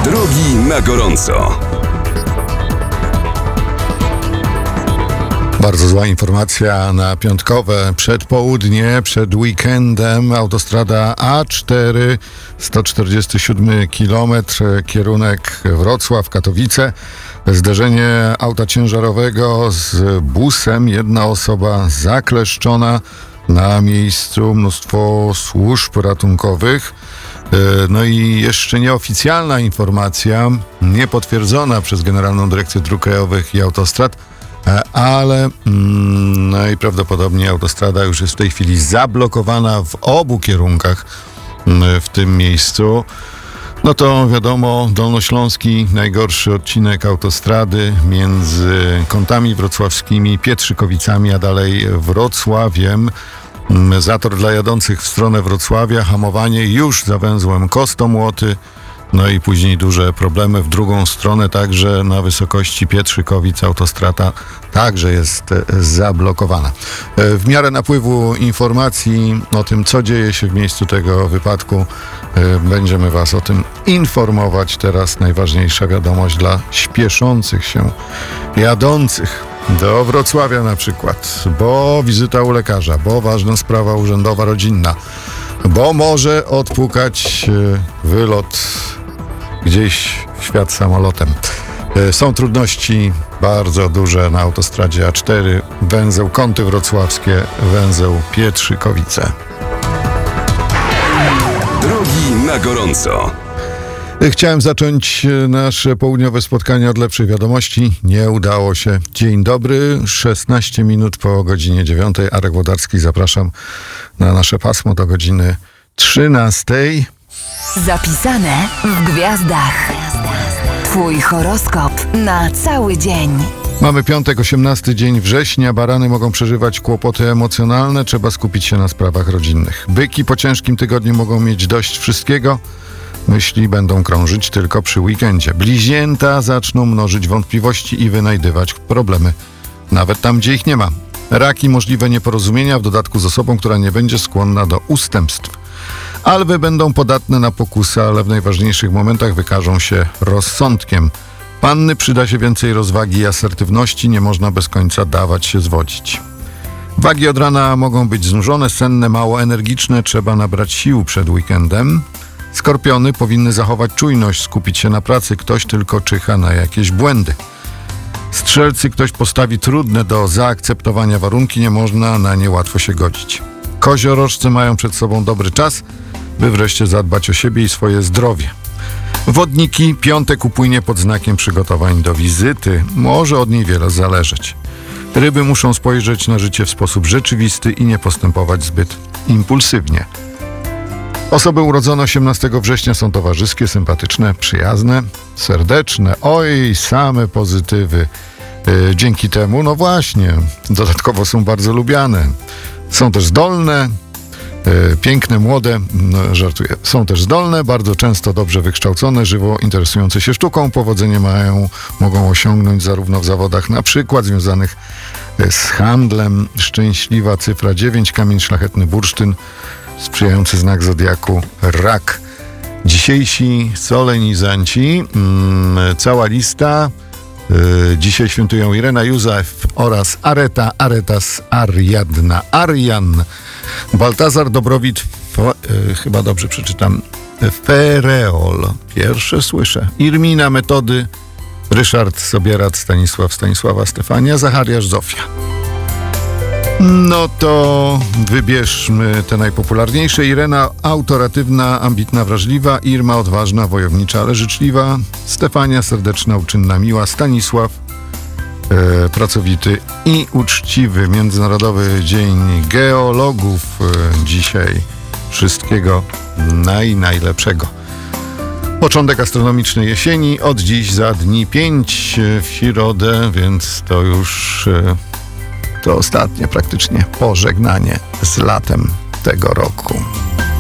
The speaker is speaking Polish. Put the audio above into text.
Drogi na gorąco. Bardzo zła informacja na piątkowe przedpołudnie, przed weekendem. Autostrada A4, 147 km, kierunek Wrocław-Katowice. Zderzenie auta ciężarowego z busem. Jedna osoba zakleszczona. Na miejscu mnóstwo służb ratunkowych. No i jeszcze nieoficjalna informacja, niepotwierdzona przez Generalną Dyrekcję Dróg Krajowych i Autostrad, ale najprawdopodobniej autostrada już jest w tej chwili zablokowana w obu kierunkach w tym miejscu. No to wiadomo, dolnośląski najgorszy odcinek autostrady między Kątami Wrocławskimi, Pietrzykowicami, a dalej Wrocławiem. Zator dla jadących w stronę Wrocławia, hamowanie już za węzłem Kostomłoty, no i później duże problemy w drugą stronę, także na wysokości Pietrzykowic autostrada także jest zablokowana. W miarę napływu informacji o tym, co dzieje się w miejscu tego wypadku, będziemy Was o tym informować. Teraz najważniejsza wiadomość dla śpieszących się, jadących do Wrocławia na przykład, bo wizyta u lekarza, bo ważna sprawa urzędowa, rodzinna, bo może odpukać wylot gdzieś w świat samolotem. Są trudności bardzo duże na autostradzie A4, węzeł Kąty Wrocławskie, węzeł Pietrzykowice. Drogi na gorąco. Chciałem zacząć nasze południowe spotkanie od lepszych wiadomości. Nie udało się. Dzień dobry, 16 minut po godzinie 9. Arek Włodarski, zapraszam na nasze pasmo do godziny 13. Zapisane w gwiazdach. Twój horoskop na cały dzień. Mamy piątek, 18 dzień września. Barany mogą przeżywać kłopoty emocjonalne. Trzeba skupić się na sprawach rodzinnych. Byki po ciężkim tygodniu mogą mieć dość wszystkiego. Myśli będą krążyć tylko przy weekendzie. Bliźnięta zaczną mnożyć wątpliwości i wynajdywać problemy, nawet tam, gdzie ich nie ma. Raki, możliwe nieporozumienia, w dodatku z osobą, która nie będzie skłonna do ustępstw. Alwy będą podatne na pokusy, ale w najważniejszych momentach wykażą się rozsądkiem. Panny, przyda się więcej rozwagi i asertywności, nie można bez końca dawać się zwodzić. Wagi od rana mogą być znużone, senne, mało energiczne, trzeba nabrać sił przed weekendem. Skorpiony powinny zachować czujność, skupić się na pracy, ktoś tylko czyha na jakieś błędy. Strzelcy, ktoś postawi trudne do zaakceptowania warunki, nie można na nie łatwo się godzić. Koziorożcy mają przed sobą dobry czas, by wreszcie zadbać o siebie i swoje zdrowie. Wodniki, piątek upłynie pod znakiem przygotowań do wizyty, może od niej wiele zależeć. Ryby muszą spojrzeć na życie w sposób rzeczywisty i nie postępować zbyt impulsywnie. Osoby urodzone 18 września są towarzyskie, sympatyczne, przyjazne, serdeczne. Oj, same pozytywy. Dzięki temu, no właśnie, dodatkowo są bardzo lubiane. Są też zdolne, piękne, młode, żartuję. Są też zdolne, bardzo często dobrze wykształcone, żywo interesujące się sztuką. Powodzenie mogą osiągnąć zarówno w zawodach na przykład związanych z handlem. Szczęśliwa cyfra 9, kamień szlachetny bursztyn, sprzyjający znak zodiaku rak. Dzisiejsi solenizanci, cała lista. Dzisiaj świętują Irena, Józef oraz Areta, Aretas, Ariadna, Arian, Baltazar, Dobrowit, chyba dobrze przeczytam, Fereol, pierwsze słyszę, Irmina, Metody, Ryszard, Sobierat, Stanisław, Stanisława, Stefania, Zachariasz, Zofia. No to wybierzmy te najpopularniejsze. Irena, autoratywna, ambitna, wrażliwa. Irma, odważna, wojownicza, ale życzliwa. Stefania, serdeczna, uczynna, miła. Stanisław, pracowity i uczciwy. Międzynarodowy Dzień Geologów. Dzisiaj wszystkiego najlepszego. Początek astronomicznej jesieni. Od dziś za dni 5 w środę, więc to już... To ostatnie praktycznie pożegnanie z latem tego roku.